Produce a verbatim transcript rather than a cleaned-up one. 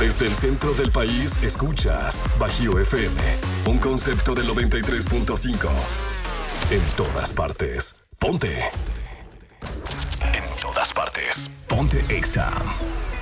Desde el centro del país escuchas Bajío F M, un concepto del noventa y tres punto cinco. En todas partes, ponte. En todas partes, ponte Exa.